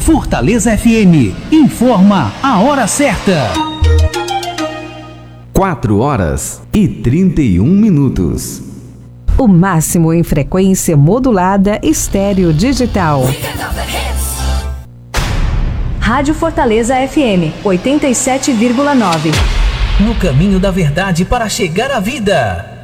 Fortaleza FM informa a hora certa. 4h31. O máximo em frequência modulada estéreo digital. Rádio Fortaleza FM 87,9. No caminho da verdade para chegar à vida.